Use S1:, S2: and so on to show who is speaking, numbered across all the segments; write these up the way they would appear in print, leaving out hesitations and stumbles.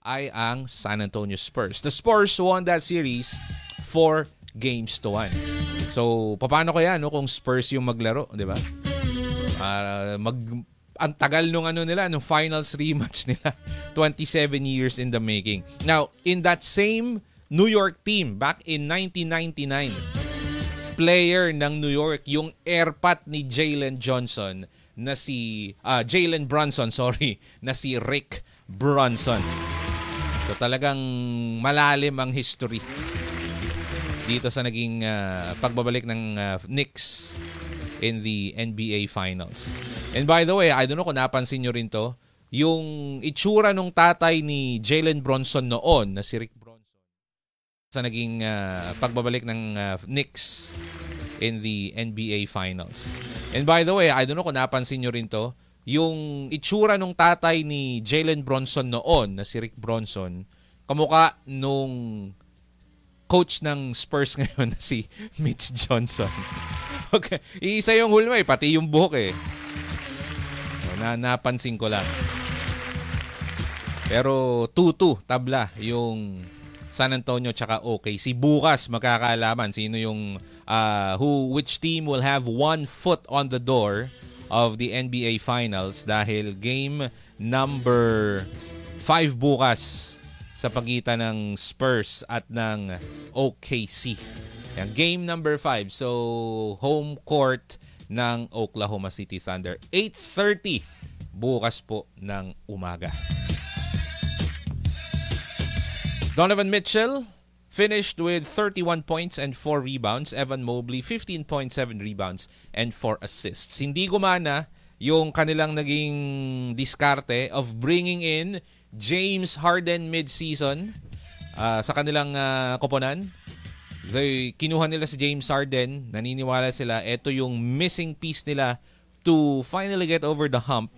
S1: ay ang San Antonio Spurs. The Spurs won that series 4-1. So, paano kaya kung Spurs yung maglaro, di ba? Ang tagal nung nung finals rematch nila. 27 years in the making. Now, in that same New York team back in 1999, player ng New York, yung airpat ni Jalen Brunson, na si Rick Brunson. So talagang malalim ang history dito sa naging pagbabalik ng Knicks in the NBA Finals. And by the way, I don't know kung napansin nyo rin to, yung itsura nung tatay ni Jalen Brunson noon na si Rick Brunson sa naging pagbabalik ng Knicks in the NBA Finals. And by the way, I don't know kung napansin nyo rin to, yung itsura nung tatay ni Jalen Brunson noon na si Rick Brunson, kamukha nung coach ng Spurs ngayon na si Mitch Johnson. Okay, iisa yung hulma pati yung buhok napansin ko lang. Pero 2-2 tabla yung San Antonio tsaka OKC. Bukas magkakaalaman sino yung which team will have one foot on the door of the NBA Finals dahil game number 5 bukas sa pagitan ng Spurs at ng OKC. Yan, game number 5. So, home court ng Oklahoma City Thunder. 8:30 bukas po ng umaga. Donovan Mitchell finished with 31 points and 4 rebounds. Evan Mobley, 15.7 rebounds and 4 assists. Hindi gumana yung kanilang naging diskarte of bringing in James Harden mid-season sa kanilang koponan. Kinuha nila si James Harden. Naniniwala sila, ito yung missing piece nila to finally get over the hump.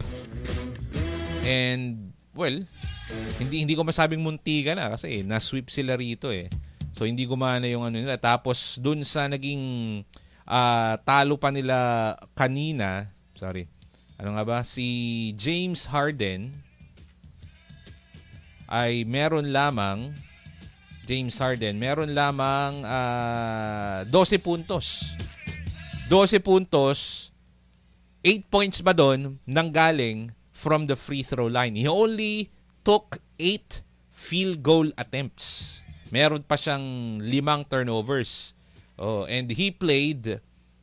S1: And, well, hindi ko masabing muntikan na kasi na-sweep sila rito So, hindi gumana yung nila. Tapos, dun sa naging talo pa nila kanina, si James Harden ay meron lamang 12 puntos. 12 puntos, 8 points ba doon nanggaling from the free throw line. He only took 8 field goal attempts. Meron pa siyang 5 turnovers. And he played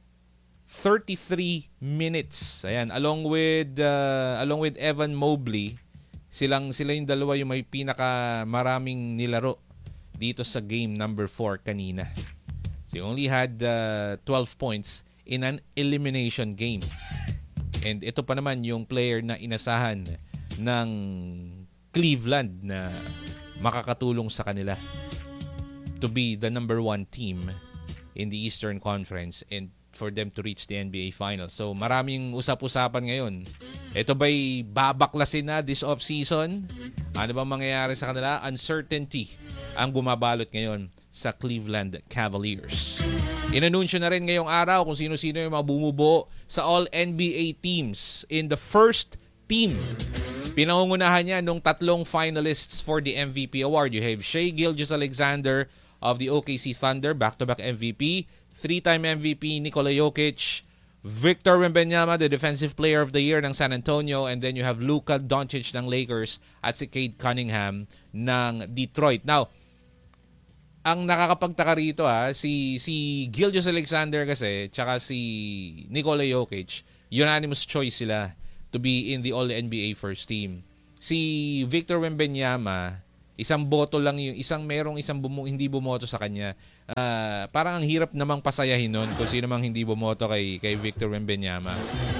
S1: 33 minutes. Ayan, along with Evan Mobley, sila yung dalawa yung may pinaka maraming nilaro dito sa game number 4 kanina. So he only had 12 points in an elimination game. And ito pa naman yung player na inasahan ng Cleveland na makakatulong sa kanila to be the number 1 team in the Eastern Conference and for them to reach the NBA Finals. So maraming usap-usapan ngayon. Ito ba'y babaklasin na this off-season? Ano bang mangyayari sa kanila? Uncertainty ang bumabalot ngayon sa Cleveland Cavaliers. Inanunsyo na rin ngayong araw kung sino-sino yung mga bumubuo sa All-NBA teams in the first team. Pinangungunahan niya nung 3 finalists for the MVP award. You have Shai Gilgeous-Alexander of the OKC Thunder, back-to-back MVP. 3-time MVP Nikola Jokic, Victor Wembanyama, the Defensive Player of the Year ng San Antonio, and then you have Luka Doncic ng Lakers at si Cade Cunningham ng Detroit. Now, ang nakakapagtaka rito si Gilgeous-Alexander kasi tsaka si Nikola Jokic, unanimous choice sila to be in the All-NBA first team. Si Victor Wembanyama, isang boto lang yung hindi bumoto sa kanya. Parang ang hirap namang pasayahin nun kung sino mang hindi bumoto kay Victor Wembanyama.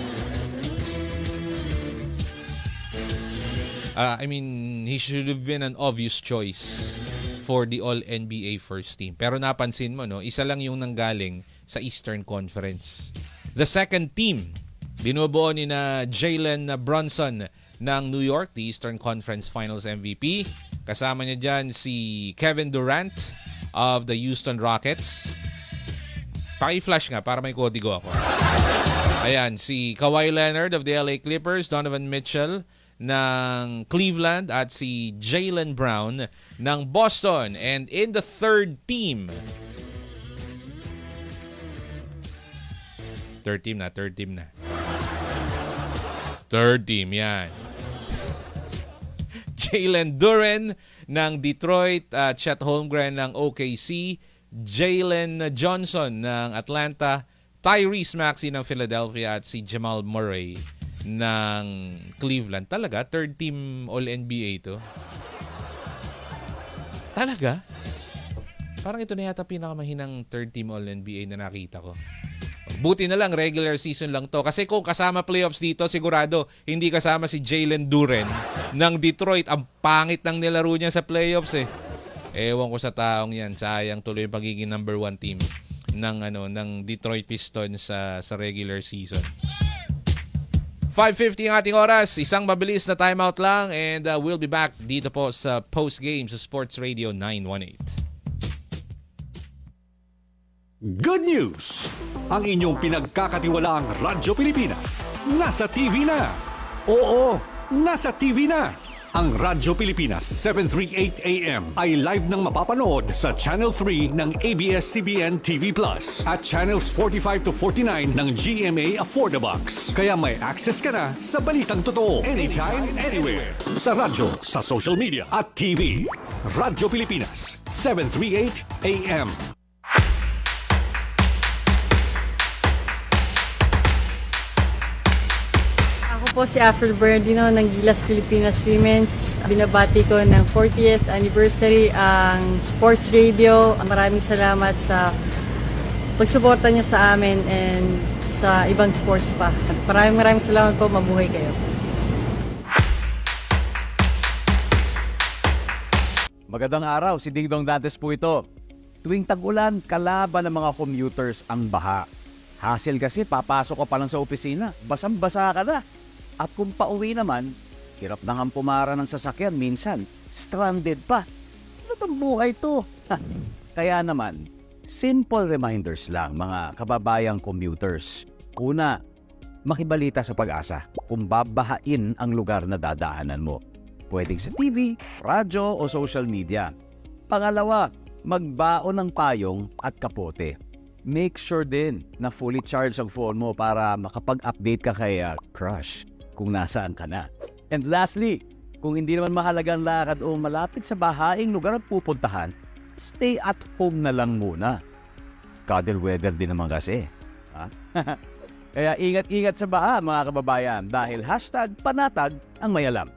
S1: He should have been an obvious choice for the All-NBA first team. Pero napansin mo, isa lang yung nanggaling sa Eastern Conference. The second team, binubuo ni na Jalen Brunson ng New York, the Eastern Conference Finals MVP. Kasama niya dyan si Kevin Durant of the Houston Rockets. Paki-flash nga para may kodigo ako. Ayan, si Kawhi Leonard of the LA Clippers, Donovan Mitchell ng Cleveland at si Jaylen Brown ng Boston. And in the third team yan. Jalen Duren ng Detroit, Chet Holmgren ng OKC, Jalen Johnson ng Atlanta, Tyrese Maxey ng Philadelphia at si Jamal Murray ng Cleveland. Talaga? Third team All-NBA to? Talaga? Parang ito na yata pinakamahinang third team All-NBA na nakita ko. Buti na lang, regular season lang to. Kasi kung kasama playoffs dito, sigurado hindi kasama si Jalen Duren ng Detroit. Ang pangit ng nilaro niya sa playoffs eh. Ewan ko sa taong yan. Sayang tuloy yung pagiging number 1 team ng Detroit Pistons sa regular season. 5:50 ang ating oras. Isang mabilis na timeout lang and we'll be back dito po sa post-game sa Sports Radio 918.
S2: Good news! Ang inyong pinagkakatiwalaang Radyo Pilipinas nasa TV na. Oo, nasa TV na. Ang Radyo Pilipinas 738 AM ay live nang mapapanood sa Channel 3 ng ABS-CBN TV Plus at Channels 45 to 49 ng GMA Affordabox. Kaya may access ka na sa balitang totoo anytime, anywhere. Sa radyo, sa social media at TV. Radyo Pilipinas 738 AM.
S3: Po si April Bernardino ng Gilas Pilipinas Women's. Binabati ko ng 40th anniversary ang Sports Radio. Maraming salamat sa pagsuporta niyo sa amin and sa ibang sports pa. Maraming salamat po. Mabuhay kayo.
S4: Magandang araw, si Dingdong Dantes po ito. Tuwing tag-ulan, kalaban ng mga commuters ang baha. Hassle kasi, papasok ka pa lang sa opisina, basang-basa ka na. At kung pauwi naman, hirap na nga pumara ng sasakyan minsan. Stranded pa. Ano bang buhay to? Kaya naman, simple reminders lang mga kababayang commuters. Una, makibalita sa Pag-asa kung babahain ang lugar na dadaanan mo. Pwedeng sa TV, radyo o social media. Pangalawa, magbaon ng payong at kapote. Make sure din na fully charged ang phone mo para makapag-update ka kay crush kung nasaan ka na. And lastly, kung hindi naman mahalagang lakad o malapit sa bahaing lugar ang pupuntahan, stay at home na lang muna. Cuddle weather din naman kasi. Ha? Kaya ingat-ingat sa baha mga kababayan dahil #panatag ang may alam.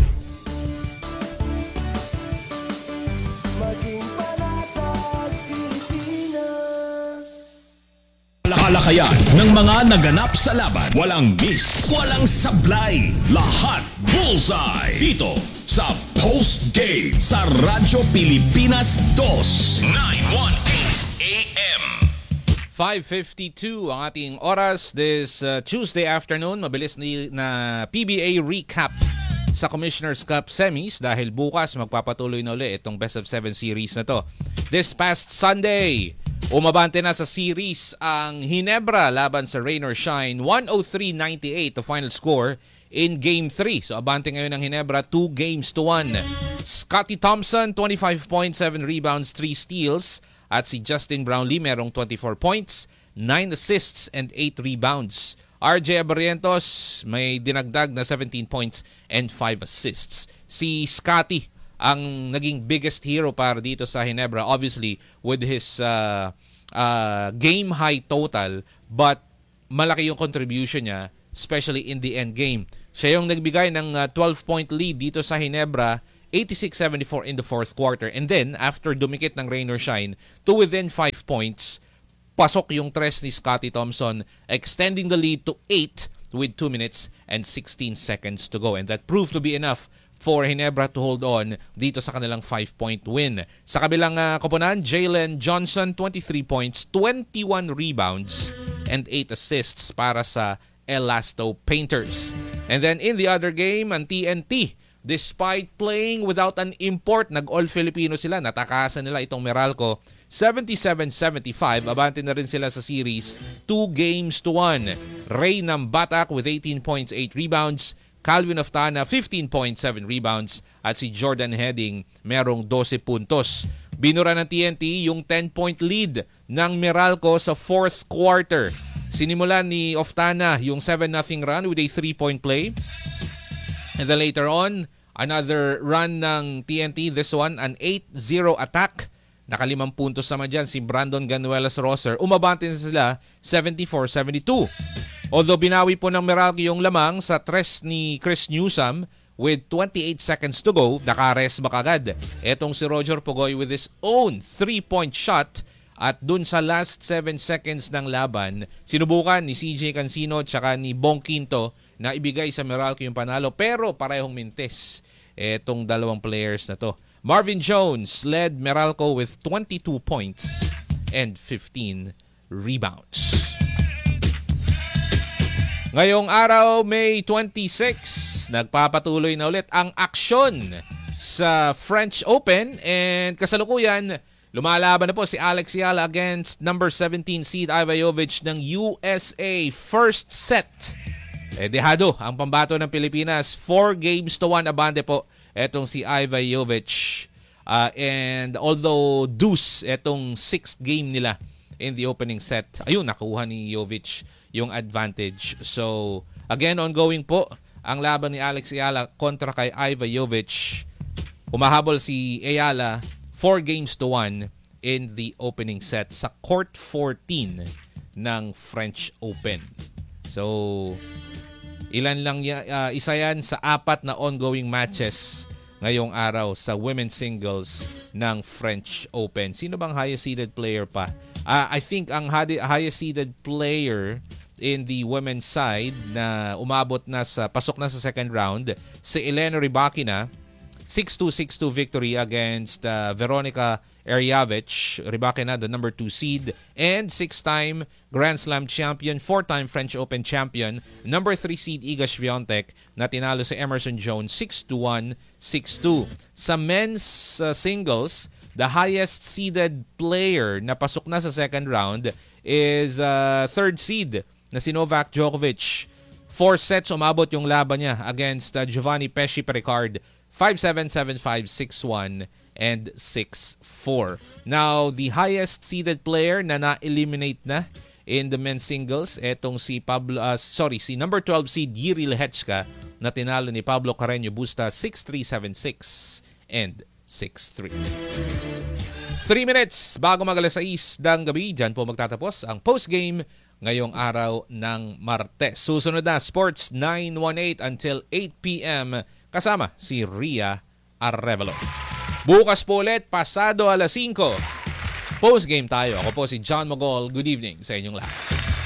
S5: Maging panatag Pilipinas.
S2: Alakayan ng mga naganap sa laban. Walang miss, walang sablay. Lahat bullseye. Dito sa Post Game sa Radyo Pilipinas 2 918 AM.
S1: 5:52 ang ating oras this Tuesday afternoon. Mabilis na PBA recap sa Commissioner's Cup semis dahil bukas magpapatuloy na ulit itong Best of 7 series na to. This past Sunday, umabante na sa series ang Ginebra laban sa Rain or Shine. 103-98 the final score in Game 3. So abante ngayon ng Ginebra 2-1. Scottie Thompson, 25.7 rebounds, 3 steals. At si Justin Brownlee merong 24 points, 9 assists, and 8 rebounds. RJ Abarrientos may dinagdag na 17 points and 5 assists. Si Scottie ang naging biggest hero para dito sa Ginebra, obviously with his game high total, but malaki yung contribution niya, especially in the end game. Siya yung nagbigay ng 12-point lead dito sa Ginebra, 86-74 in the fourth quarter. And then, after dumikit ng Rain or Shine to within 5 points, pasok yung tres ni Scottie Thompson, extending the lead to 8 with 2 minutes and 16 seconds to go. And that proved to be enough for Ginebra to hold on dito sa kanilang 5-point win. Sa kabilang koponan, Jalen Johnson, 23 points, 21 rebounds, and 8 assists para sa Elasto Painters. And then in the other game, ang TNT, despite playing without an import, nag-all-Filipino sila. Natakasan nila itong Meralco. 77-75. Abante na rin sila sa series. 2-1. Ray ng Batak with 18 points, 8 rebounds. Calvin Oftana 15.7 rebounds at si Jordan Heading merong 12 puntos. Binura ng TNT yung 10-point lead ng Meralco sa fourth quarter. Sinimulan ni Oftana yung 7-0 run with a 3-point play. And then later on, another run ng TNT. This one, an 8-0 attack. Naka-5 puntos naman dyan si Brandon Ganuelas-Rosser. Umabante sila 74-72. Although binawi po ng Meralco yung lamang sa tres ni Chris Newsome with 28 seconds to go, nakares makagad. Etong si Roger Pugoy with his own 3-point shot at dun sa last 7 seconds ng laban, sinubukan ni CJ Cancino tsaka ni Bong Quinto na ibigay sa Meralco yung panalo pero parehong mintes etong dalawang players na to. Marvin Jones led Meralco with 22 points and 15 rebounds. Ngayong araw, May 26, nagpapatuloy na ulit ang aksyon sa French Open and kasalukuyan, lumalaban na po si Alex Yala against number 17 seed Iva Jovic ng USA. First set, dehado ang pambato ng Pilipinas. 4-1 abante po etong si Iva Jovic. And although deuce etong 6th game nila in the opening set, ayun, nakuha ni Jovic yung advantage. So, again, ongoing po ang laban ni Alex Ayala kontra kay Iva Jovic. Umahabol si Ayala 4-1 in the opening set sa court 14 ng French Open. So, ilan lang isa yan sa 4 na ongoing matches ngayong araw sa women's singles ng French Open. Sino bang highest seeded player pa? I think ang highest seeded player in the women's side na umabot na pasok na sa second round, si Elena Rybakina, 6-2, 6-2 victory against Veronica Erjavec. Rybakina, the number 2 seed, and 6-time Grand Slam champion, 4-time French Open champion, number 3 seed Iga Swiatek na tinalo si Emerson Jones 6-1, 6-2. Sa men's singles, the highest seeded player na pasok na sa second round is third seed na si Novak Djokovic. 4 sets umabot yung laban niya against Giovanni Pesci Pericard. 5-7, 7-5, 6-1, and 6-4. Now, the highest seeded player na na-eliminate na in the men's singles, etong si number 12 seed Jiří Lehečka na tinalo ni Pablo Carreño Busta 6-3, 7-6, and 6-3. 3 minutes bago mag-alas 6 ng gabi, dyan po magtatapos ang postgame ngayong araw ng Martes. Susunod na Sports 918 until 8 p.m. kasama si Ria Arevalo. Bukas po ulit, pasado alas 5. Postgame tayo. Ako po si John Mogol. Good evening sa inyong lahat.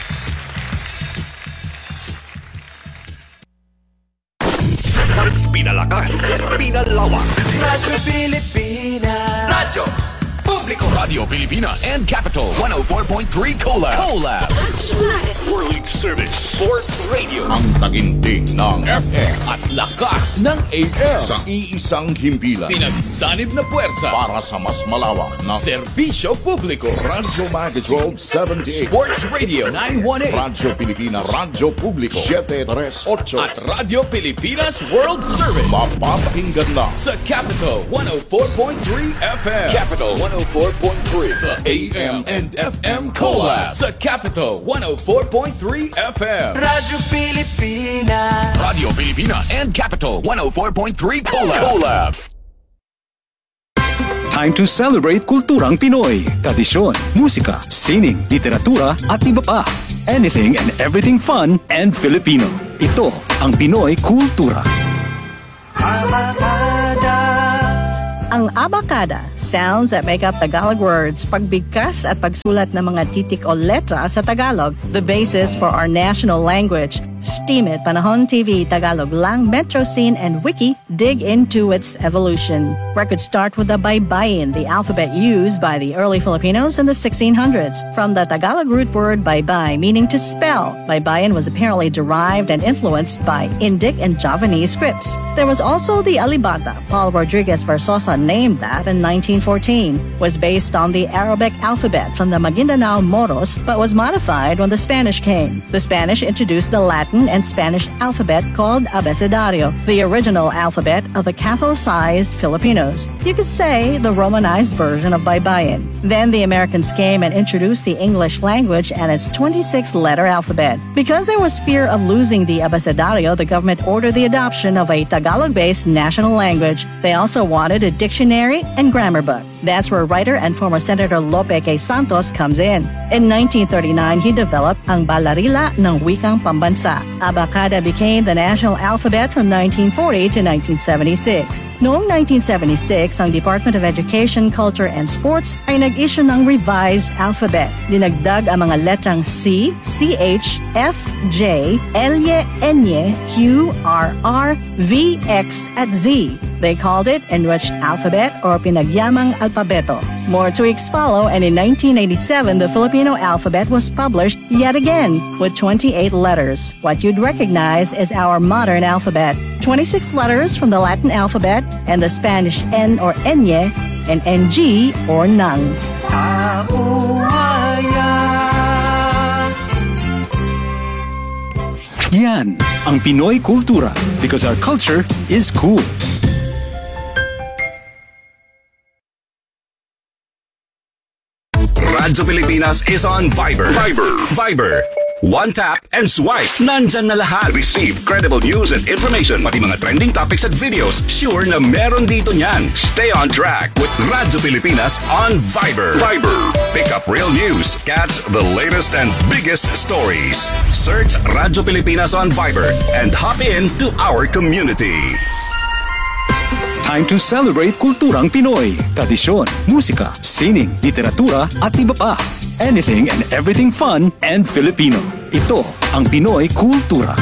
S2: Mas pinalakas, pinalawak.
S5: Radyo Pilipinas.
S2: Radyo Publiko. Radio Pilipinas and Capital 104.3 Collab.
S6: That's right.
S2: World Service Sports Radio.
S7: Ang taginting ng
S2: FM at lakas ng AM.
S7: sa iisang himpilan
S2: Pinagsanib na puwersa
S7: para sa mas malawak na
S2: serbisyo publiko.
S7: Radyo Magazine 78,
S2: Sports Radio 918
S7: Radyo Pilipinas, Radyo Publiko 738
S2: at Radio Pilipinas World Service
S7: mapapakinggan lang
S2: sa Capital 104.3 FM. Capital 104.3 The AM and FM Collab sa Capital 104.3 FM.
S5: Radyo Pilipinas.
S2: Radio Pilipinas and Capital 104.3 Collab.
S8: Time to celebrate kulturang Pinoy. Tradisyon, musika, sining, literatura at iba pa. Anything and everything fun and Filipino. Ito ang Pinoy Kultura.
S9: Ang abacada, sounds that make up Tagalog words, pagbigkas at pagsulat ng mga titik o letra sa Tagalog, the basis for our national language. Steam It, Panahon TV, Tagalog Lang, Metro Scene, and Wiki dig into its evolution. Records start with the baybayin, the alphabet used by the early Filipinos in the 1600s. From the Tagalog root word baybay, meaning to spell, baybayin was apparently derived and influenced by Indic and Javanese scripts. There was also the alibata. Paul Rodriguez Versosa named that in 1914. Was based on the Arabic alphabet from the Maguindanao Moros, but was modified when the Spanish came. The Spanish introduced the Latin Latin and Spanish alphabet called abecedario, the original alphabet of the Catholicized Filipinos. You could say the Romanized version of Baybayin. Then the Americans came and introduced the English language and its 26-letter alphabet. Because there was fear of losing the abecedario, the government ordered the adoption of a Tagalog-based national language. They also wanted a dictionary and grammar book. That's where writer and former Senator Lope K. Santos comes in. In 1939, he developed ang Balarila ng Wikang Pambansa. Abacada became the national alphabet from 1940 to 1976. Noong 1976, ang Department of Education, Culture and Sports ay nag-issue ng revised alphabet. Dinagdag ang mga letrang C, CH, F, J, L-Y, N-Y, Q, R, R, V, X at Z. They called it Enriched Alphabet or Pinagyamang Alpabeto. More tweaks follow, and in 1987, the Filipino alphabet was published yet again with 28 letters. What you'd recognize is our modern alphabet. 26 letters from the Latin alphabet and the Spanish N or Enye and NG or Nang.
S8: Yan ang Pinoy Kultura because our culture is cool.
S2: Radyo Pilipinas is on Viber. Viber. One tap and swipe. Nandyan na lahat. Receive credible news and information. Pati mga trending topics at videos. Sure na meron dito niyan. Stay on track with Radyo Pilipinas on Viber. Pick up real news. Catch the latest and biggest stories. Search Radyo Pilipinas on Viber and hop in to our community.
S8: Time to celebrate kulturang Pinoy. Tradisyon, musika, sining, literatura at iba pa. Anything and everything fun and Filipino. Ito ang Pinoy Kultura.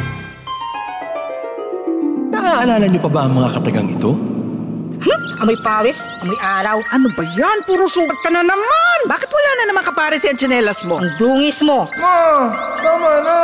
S5: Naaalala niyo pa ba ang mga katagang ito?
S6: Amoy pawis, amoy araw. Ano ba yan? Puro sugat ka na naman. Bakit wala na naman kapares yung tsinelas mo? Ang dungis mo.
S10: Ma, tama na.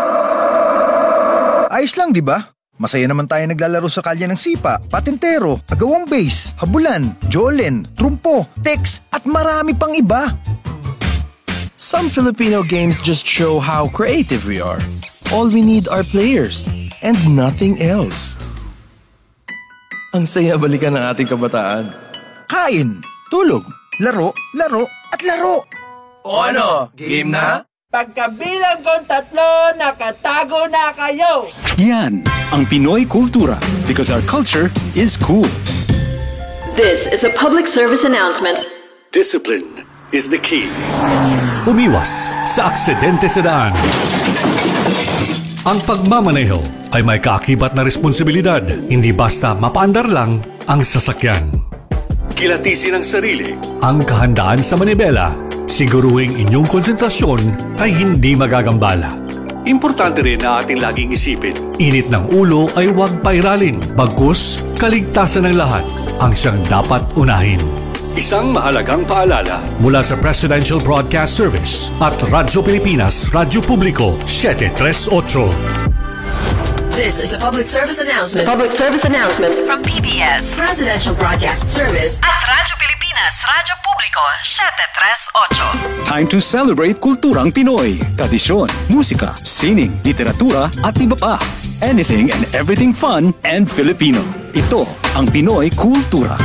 S10: Ayos lang, di ba? Masaya naman tayo naglalaro sa kalye ng sipa, patintero, agawang base, habulan, jolen, trumpo, tex, at marami pang iba.
S5: Some Filipino games just show how creative we are. All we need are players and nothing else. Ang saya balikan ng ating kabataan.
S10: Kain,
S5: Tulog.
S10: laro, laro, at laro.
S5: O ano? Game na?
S6: Pagkabilang kong 3, nakatago na kayo.
S8: Yan ang Pinoy Kultura because our culture is cool.
S11: This is a public service announcement.
S2: Discipline is the key. Umiwas sa aksidente sa daan. Ang pagmamaneho ay may kaakibat na responsibilidad. Hindi basta mapaandar lang ang sasakyan. Kilatisin ang sarili. Ang kahandaan sa manibela. Siguruhing inyong konsentrasyon ay hindi magagambala. Importante rin na ating laging isipin, init ng ulo ay huwag pairalin, bagkus kaligtasan ng lahat ang siyang dapat unahin. Isang mahalagang paalala mula sa Presidential Broadcast Service at Radyo Pilipinas, Radyo Publiko 738.
S11: This is a public service announcement.
S6: Public service announcement
S11: From PBS, Presidential Broadcast Service at Radyo Pilipinas, Radyo Publiko 738.
S8: Time to celebrate kulturang Pinoy. Tradisyon, musika, sining, literatura at iba pa. Anything and everything fun and Filipino. Ito ang Pinoy Kultura.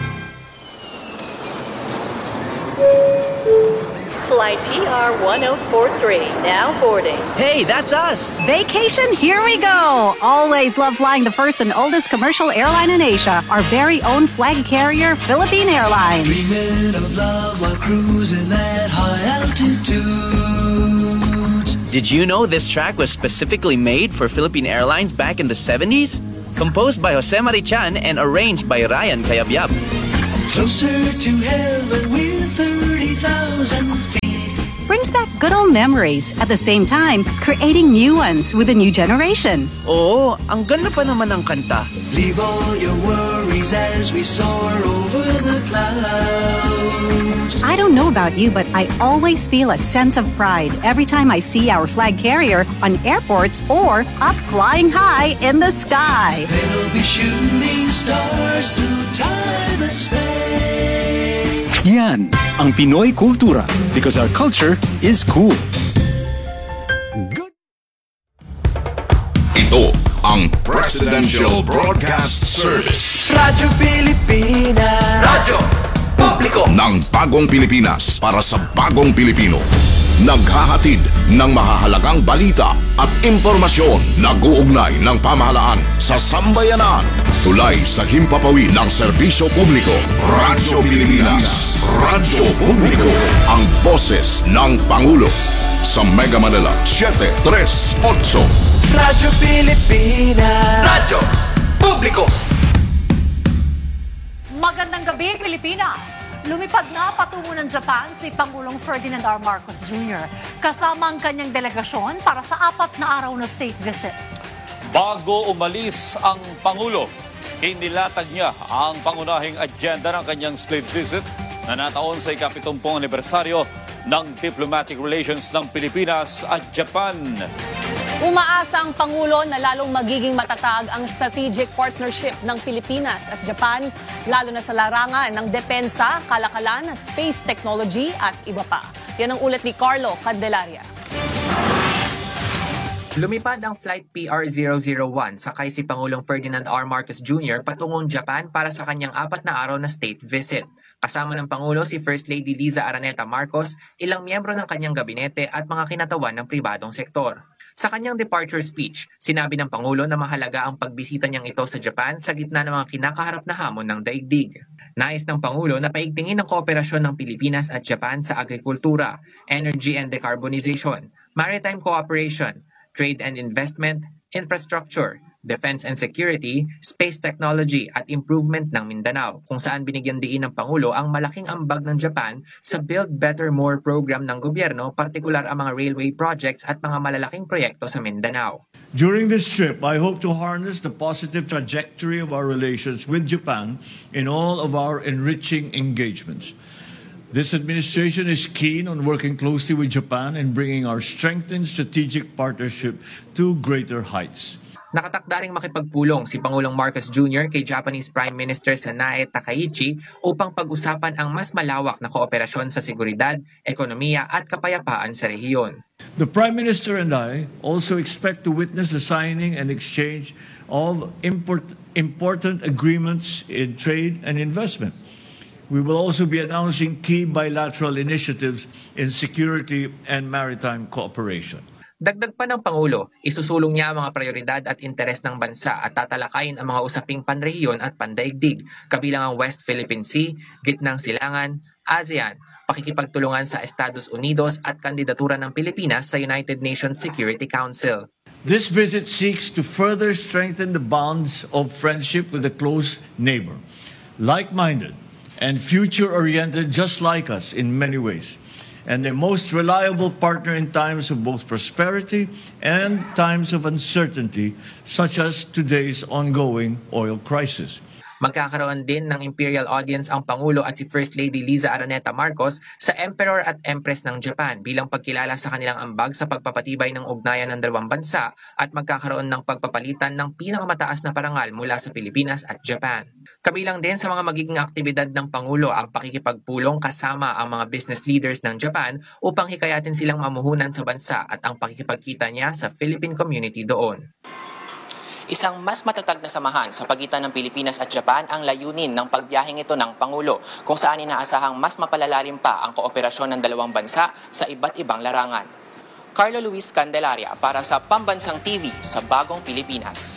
S9: Flight PR 1043, now boarding.
S5: Hey, that's us!
S12: Vacation, here we go! Always love flying the first and oldest commercial airline in Asia, our very own flag carrier, Philippine Airlines.
S5: Dreaming of love while cruising at high altitudes.
S13: Did you know this track was specifically made for Philippine Airlines back in the 70s? Composed by Jose Marichan and arranged by Ryan Cayabyab.
S5: Closer to heaven with 30,000 feet.
S12: Brings back good old memories, at the same time, creating new ones with a new generation.
S13: Oo, ang ganda pa naman ng kanta.
S5: Leave all your worries as we soar over the clouds.
S12: I don't know about you, but I always feel a sense of pride every time I see our flag carrier on airports or up flying high in the sky.
S5: They'll be shooting stars through time and space.
S8: Yan ang Pinoy Kultura because our culture is cool.
S2: Good.
S7: Ito ang Presidential Broadcast Service.
S14: Radyo Pilipinas. Radyo Publiko
S7: ng bagong Pilipinas para sa bagong Pilipino. Naghahatid ng mahahalagang balita at impormasyon na guugnay ng pamahalaan sa sambayanan. Tulay sa himpapawid ng serbisyo publiko. Radyo Pilipinas. Radyo Publiko. Ang boses ng Pangulo. Sa Mega Manila, 738.
S14: Radyo Pilipinas. Radyo Publiko.
S15: Magandang gabi, Pilipinas! Lumipad na patungo ng Japan si Pangulong Ferdinand R. Marcos Jr. kasama ang kanyang delegasyon para sa 4 na araw na state visit.
S16: Bago umalis ang Pangulo, inilatag niya ang pangunahing agenda ng kanyang state visit na nataon sa ika-70 anibersaryo ng diplomatic relations ng Pilipinas at Japan.
S17: Umaasa ang Pangulo na lalong magiging matatag ang strategic partnership ng Pilipinas at Japan, lalo na sa larangan ng depensa, kalakalan, space technology at iba pa. Yan ang ulat ni Carlo Candelaria.
S18: Lumipad ang Flight PR001 sakay si Pangulong Ferdinand R. Marcos Jr. patungong Japan para sa kanyang 4 na araw na state visit. Kasama ng Pangulo si First Lady Liza Araneta Marcos, ilang miyembro ng kanyang gabinete at mga kinatawan ng pribadong sektor. Sa kanyang departure speech, sinabi ng Pangulo na mahalaga ang pagbisita niyang ito sa Japan sa gitna ng mga kinakaharap na hamon ng daigdig. Nais ng Pangulo na paigtingin ang kooperasyon ng Pilipinas at Japan sa agrikultura, energy and decarbonization, maritime cooperation, trade and investment, infrastructure, defense and security, space technology at improvement ng Mindanao, kung saan binigyan diin ng Pangulo ang malaking ambag ng Japan sa Build Better More program ng gobyerno, partikular ang mga railway projects at mga malalaking proyekto sa Mindanao.
S19: During this trip, I hope to harness the positive trajectory of our relations with Japan in all of our enriching engagements. This administration is keen on working closely with Japan and bringing our strengthened strategic partnership to greater heights.
S18: Nakatakda ring makipagpulong si Pangulong Marcos Jr. kay Japanese Prime Minister Sanae Takaichi upang pag-usapan ang mas malawak na kooperasyon sa seguridad, ekonomiya at kapayapaan sa rehiyon.
S19: The Prime Minister and I also expect to witness the signing and exchange of important agreements in trade and investment. We will also be announcing key bilateral initiatives in security and maritime cooperation.
S18: Dagdag pa ng Pangulo, isusulong niya ang mga prioridad at interes ng bansa at tatalakayin ang mga usaping panrehiyon at pandaigdig, kabilang ang West Philippine Sea, Gitnang Silangan, ASEAN, pakikipagtulungan sa Estados Unidos at kandidatura ng Pilipinas sa United Nations Security Council.
S19: This visit seeks to further strengthen the bonds of friendship with a close neighbor, like-minded and future-oriented just like us in many ways, and the most reliable partner in times of both prosperity and times of uncertainty, such as today's ongoing oil crisis.
S18: Magkakaroon din ng imperial audience ang Pangulo at si First Lady Liza Araneta Marcos sa Emperor at Empress ng Japan bilang pagkilala sa kanilang ambag sa pagpapatibay ng ugnayan ng dalawang bansa at magkakaroon ng pagpapalitan ng pinakamataas na parangal mula sa Pilipinas at Japan. Kabilang din sa mga magiging aktibidad ng Pangulo ang pakikipagpulong kasama ang mga business leaders ng Japan upang hikayatin silang mamuhunan sa bansa at ang pakikipagkita niya sa Philippine community doon. Isang mas matatag na samahan sa pagitan ng Pilipinas at Japan ang layunin ng pagbiyaheng ito ng Pangulo, kung saan inaasahang mas mapalalalim pa ang kooperasyon ng dalawang bansa sa iba't ibang larangan. Carlo Luis Candelaria para sa Pambansang TV sa Bagong Pilipinas.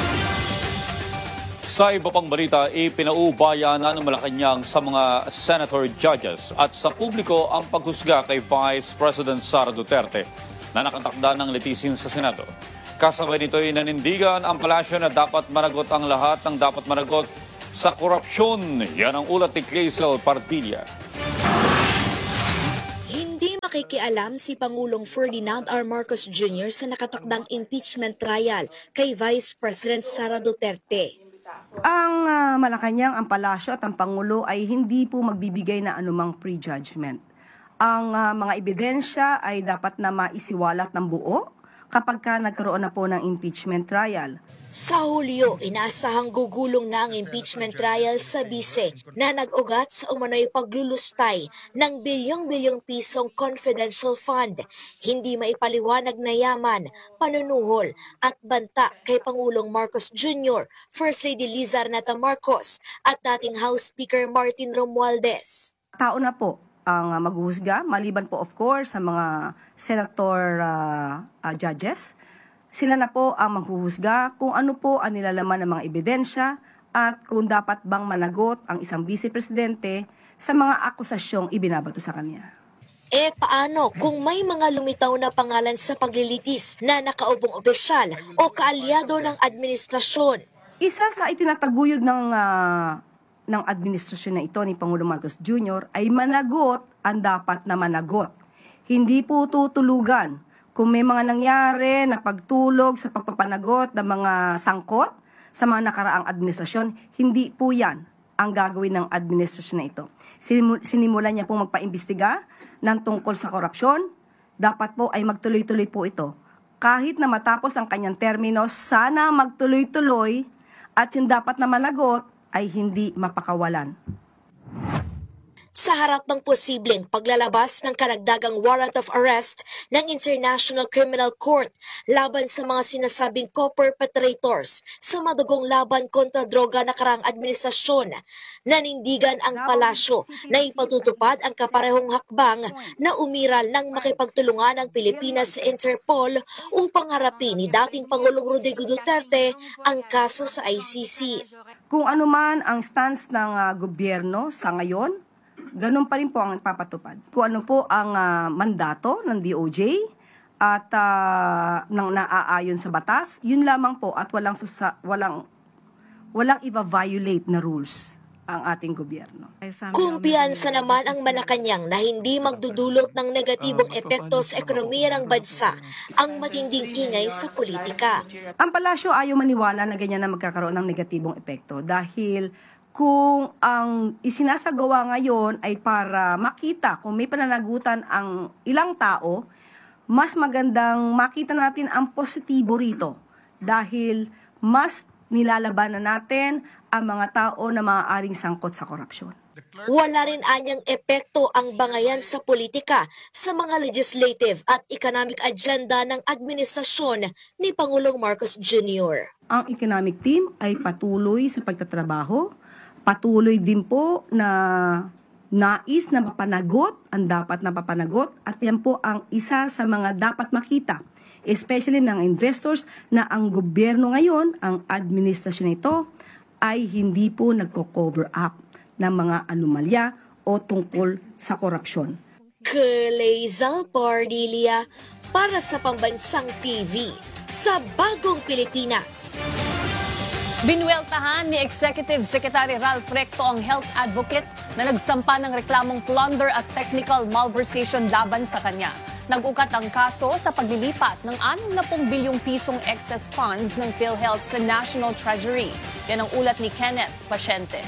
S16: Sa iba pang balita, ipinaubaya na ng Malacanang sa mga senator judges at sa publiko ang paghusga kay Vice President Sara Duterte na nakatakda ng litisin sa Senado. Kasabay nito ay nanindigan ang palasyo na dapat managot ang lahat ng dapat managot sa korupsyon. Yan ang ulat ni Clazel Pardilla.
S20: Hindi makikialam si Pangulong Ferdinand R. Marcos Jr. sa nakatakdang impeachment trial kay Vice President Sara Duterte.
S21: Ang Malacanang, ang palasyo at ang Pangulo ay hindi po magbibigay na anumang prejudgment. Ang mga ebidensya ay dapat na maisiwalat ng buo. kapag ka nagkaroon na po ng impeachment trial.
S20: Sa Hulyo, inaasahang gugulong na ang impeachment trial sa bise na nag-ugat sa umano'y paglulustay ng bilyong-bilyong pisong confidential fund, hindi maipaliwanag na yaman, panunuhol at banta kay Pangulong Marcos Jr., First Lady Liza Araneta Marcos at dating House Speaker Martin Romualdez.
S21: Tao na po ang maghuhusga, maliban po of course sa mga senator judges. Sila na po ang maghuhusga kung ano po ang nilalaman ng mga ebidensya at kung dapat bang managot ang isang vice-presidente sa mga akusasyong ibinabato sa kanya.
S20: Paano kung may mga lumitaw na pangalan sa paglilitis na nakaubong opisyal o kaalyado ng administrasyon?
S21: Isa sa itinataguyod ng administrasyon na ito ni Pangulong Marcos Jr. ay managot ang dapat na managot. Hindi po tutulugan. Kung may mga nangyari na pagtulog sa pagpapanagot ng mga sangkot sa mga nakaraang administrasyon, hindi po yan ang gagawin ng administrasyon na ito. Sinimulan niya pong magpaimbestiga ng tungkol sa korupsyon, dapat po ay magtuloy-tuloy po ito. Kahit na matapos ang kanyang termino, sana magtuloy-tuloy at yung dapat na managot ay hindi mapakawalan.
S20: Sa harap ng posibleng paglalabas ng karagdagang warrant of arrest ng International Criminal Court laban sa mga sinasabing co-perpetrators sa madugong laban kontra droga na karang administrasyon, nanindigan ang palasyo na ipatutupad ang kaparehong hakbang na umiral ng makipagtulungan ng Pilipinas sa Interpol upang harapin ni dating Pangulong Rodrigo Duterte ang kaso sa ICC.
S21: Kung ano man ang stance ng gobyerno sa ngayon, ganun pa rin po ang ipapatupad. Kung ano po ang mandato ng DOJ at nang naaayon sa batas, yun lamang po at walang iba-violate na rules ang ating gobyerno.
S20: Kumpiyansa naman ang Malacanang na hindi magdudulot ng negatibong epekto sa ekonomiya ng bansa ang matinding ingay sa politika.
S21: Ang palasyo ayaw maniwala na ganyan na magkakaroon ng negatibong epekto dahil kung ang isinasagawa ngayon ay para makita kung may pananagutan ang ilang tao, mas magandang makita natin ang positibo rito dahil mas nilalabanan natin ang mga tao na maaaring sangkot sa korupsyon.
S20: Wala rin anyang epekto ang bangayan sa politika sa mga legislative at economic agenda ng administrasyon ni Pangulong Marcos Jr.
S21: Ang economic team ay patuloy sa pagtatrabaho. Patuloy din po na nais na mapanagot ang dapat na papanagot at yan po ang isa sa mga dapat makita, especially ng investors na ang gobyerno ngayon, ang administrasyon nito ay hindi po nagko-cover up ng mga anomalya o tungkol sa korupsyon.
S20: Clay Zalpardilia para sa Pambansang TV sa Bagong Pilipinas.
S17: Binueltahan ni Executive Secretary Ralph Recto ang health advocate na nagsampa ng reklamong plunder at technical malversation laban sa kanya. Nag-ukat ang kaso sa paglilipat ng 60 bilyong pisong excess funds ng PhilHealth sa National Treasury. Yan ang ulat ni Kenneth Pasyente.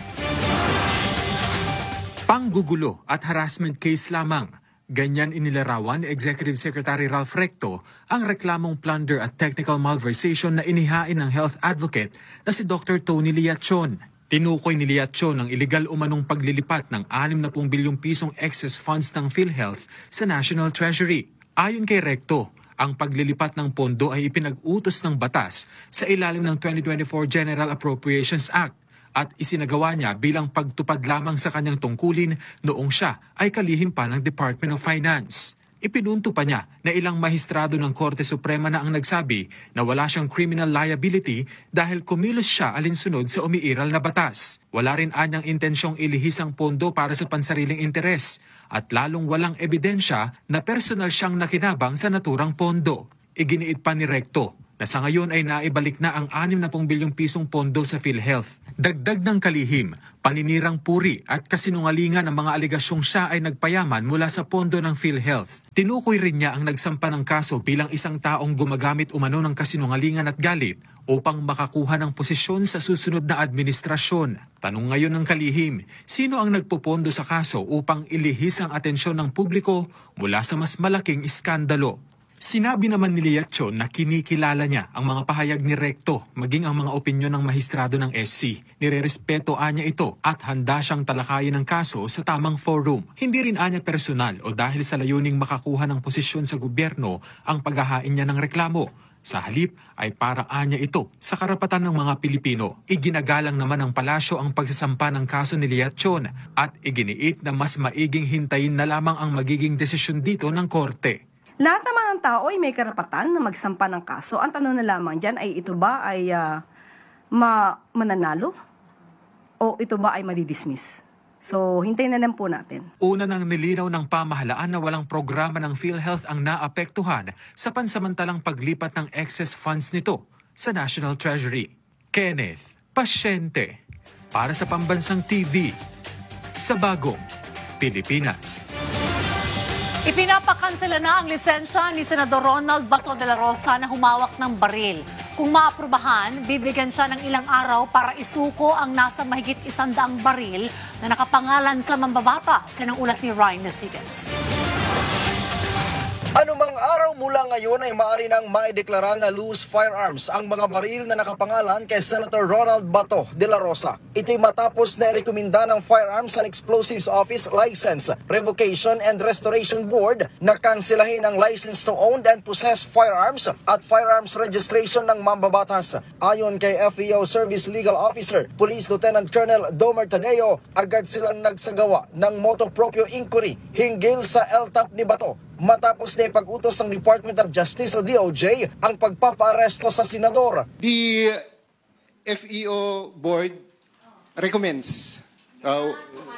S3: Panggugulo at harassment case lamang. Ganyan inilarawan ni Executive Secretary Ralph Recto ang reklamong plunder at technical malversation na inihain ng health advocate na si Dr. Tony Liachon. Tinukoy ni Liachon ang iligal umanong paglilipat ng 60 bilyong pisong excess funds ng PhilHealth sa National Treasury. Ayon kay Recto, ang paglilipat ng pondo ay ipinag-utos ng batas sa ilalim ng 2024 General Appropriations Act at isinagawa niya bilang pagtupad lamang sa kanyang tungkulin noong siya ay kalihim pa ng Department of Finance. Ipinunto pa niya na ilang mahistrado ng Korte Suprema na ang nagsabi na wala siyang criminal liability dahil kumilos siya alinsunod sa umiiral na batas. Wala rin anyang intensyong ilihis ang pondo para sa pansariling interes at lalong walang ebidensya na personal siyang nakinabang sa naturang pondo. Iginiit pa ni Recto na sa ngayon ay naibalik na ang 60 bilyong pisong pondo sa PhilHealth. Dagdag ng kalihim, paninirang puri at kasinungalingan ang mga aligasyong siya ay nagpayaman mula sa pondo ng PhilHealth. Tinukoy rin niya ang nagsampa ng kaso bilang isang taong gumagamit umano ng kasinungalingan at galit upang makakuha ng posisyon sa susunod na administrasyon. Tanong ngayon ng kalihim, sino ang nagpupondo sa kaso upang ilihis ang atensyon ng publiko mula sa mas malaking iskandalo? Sinabi naman ni Liatchon na kinikilala niya ang mga pahayag ni Recto maging ang mga opinyon ng mahistrado ng SC. Nirerespeto anya ito at handa siyang talakayin ng kaso sa tamang forum. Hindi rin anya personal o dahil sa layuning makakuha ng posisyon sa gobyerno ang paghahain niya ng reklamo. Sa halip ay para anya ito sa karapatan ng mga Pilipino. Iginagalang naman ng palasyo ang pagsasampa ng kaso ni Liatchon at iginiit na mas maiging hintayin na lamang ang magiging desisyon dito ng korte.
S21: Lahat naman ng tao ay may karapatan na magsampa ng kaso. Ang tanong na lamang dyan ay ito ba ay mananalo o ito ba ay madidismiss? So, hintayin na lang po natin.
S3: Una nang nilinaw ng pamahalaan na walang programa ng PhilHealth ang naapektuhan sa pansamantalang paglipat ng excess funds nito sa National Treasury. Kenneth Pasyente para sa Pambansang TV sa Bagong Pilipinas.
S15: Ipinapakansela na ang lisensya ni Senador Ronald Bato de la Rosa na humawak ng baril. Kung maaprubahan, bibigyan siya ng ilang araw para isuko ang nasa mahigit 100 baril na nakapangalan sa mambabatas. Yan ang ulat ni Ryan Nasigas.
S4: Anumang araw mula ngayon ay maaari nang maideklara na loose firearms ang mga baril na nakapangalan kay Senator Ronald Bato de la Rosa. Ito'y matapos na irekomenda ng Firearms and Explosives Office License, Revocation and Restoration Board na kanselahin ang license to own and possess firearms at firearms registration ng mambabatas. Ayon kay FEO Service Legal Officer, Police Lieutenant Colonel Domer Tadeo, agad silang nagsagawa ng motu proprio inquiry hinggil sa LTAP ni Bato. Matapos na ipag-utos ng Department of Justice o DOJ ang pagpapaaresto sa senador.
S22: The FEO board recommends